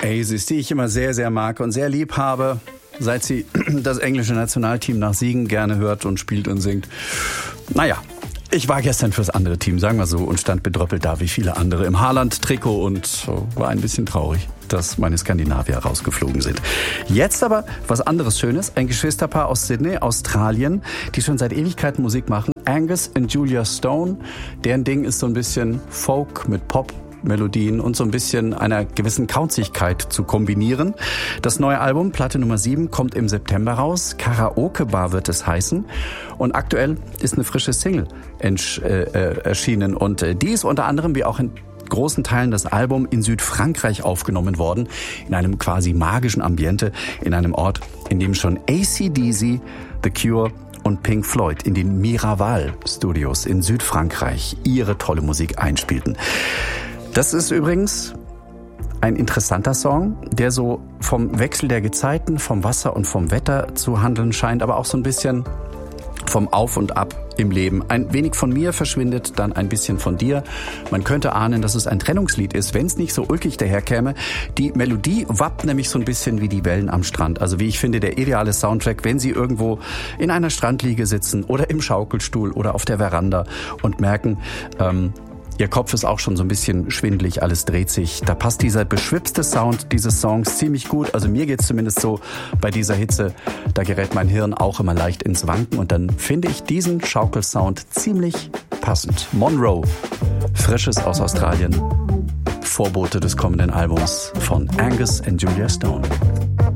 Oasis, die ich immer sehr, sehr mag und sehr lieb habe, seit sie das englische Nationalteam nach Siegen gerne hört und spielt und singt. Naja, ich war gestern fürs andere Team, sagen wir so, und stand bedröppelt da wie viele andere im Haaland-Trikot und war ein bisschen traurig, dass meine Skandinavier rausgeflogen sind. Jetzt aber was anderes Schönes, ein Geschwisterpaar aus Sydney, Australien, die schon seit Ewigkeiten Musik machen. Angus und Julia Stone, deren Ding ist so ein bisschen Folk mit Pop. Melodien und so ein bisschen einer gewissen Kauzigkeit zu kombinieren. Das neue Album, Platte Nummer 7, kommt im September raus. Karaoke Bar wird es heißen. Und aktuell ist eine frische Single erschienen. Und die ist unter anderem, wie auch in großen Teilen das Album, in Südfrankreich aufgenommen worden. In einem quasi magischen Ambiente, in einem Ort, in dem schon AC/DC, The Cure und Pink Floyd in den Miraval Studios in Südfrankreich ihre tolle Musik einspielten. Das ist übrigens ein interessanter Song, der so vom Wechsel der Gezeiten, vom Wasser und vom Wetter zu handeln scheint, aber auch so ein bisschen vom Auf und Ab im Leben. Ein wenig von mir verschwindet, dann ein bisschen von dir. Man könnte ahnen, dass es ein Trennungslied ist, wenn es nicht so ulkig daherkäme. Die Melodie wappt nämlich so ein bisschen wie die Wellen am Strand. Also wie ich finde, der ideale Soundtrack, wenn Sie irgendwo in einer Strandliege sitzen oder im Schaukelstuhl oder auf der Veranda und merken, Ihr Kopf ist auch schon so ein bisschen schwindelig, alles dreht sich. Da passt dieser beschwipste Sound dieses Songs ziemlich gut. Also mir geht's zumindest so bei dieser Hitze. Da gerät mein Hirn auch immer leicht ins Wanken. Und dann finde ich diesen Schaukelsound ziemlich passend. Monroe, Frisches aus Australien. Vorbote des kommenden Albums von Angus und Julia Stone.